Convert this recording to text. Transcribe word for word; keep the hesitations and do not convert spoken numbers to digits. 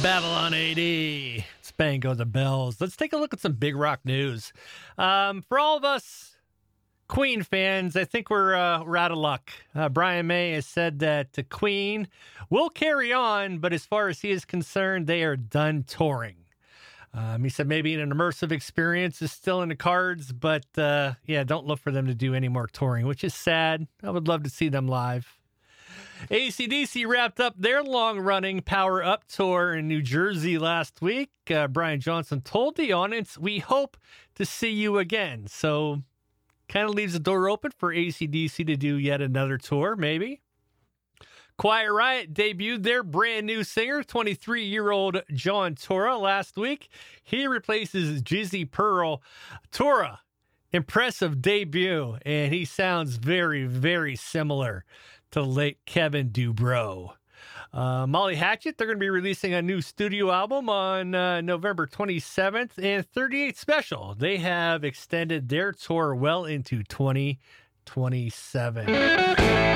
Babylon A D. Bang go the bells. Let's take a look at some big rock news. Um, for all of us Queen fans, I think we're uh, we're out of luck. Uh, Brian May has said that the Queen will carry on, but as far as he is concerned, they are done touring. Um, he said maybe an immersive experience is still in the cards, but uh, yeah, don't look for them to do any more touring, which is sad. I would love to see them live. A C D C wrapped up their long-running Power Up tour in New Jersey last week. Uh, Brian Johnson told the audience, "We hope to see you again." So kind of leaves the door open for A C D C to do yet another tour, maybe. Quiet Riot debuted their brand new singer, twenty-three-year-old John Tora, last week. He replaces Jizzy Pearl. Tora, impressive debut, and he sounds very, very similar to the late Kevin Dubrow. Uh, Molly Hatchet, they're going to be releasing a new studio album on uh, November twenty-seventh, and thirty-eight Special. They have extended their tour well into twenty twenty-seven.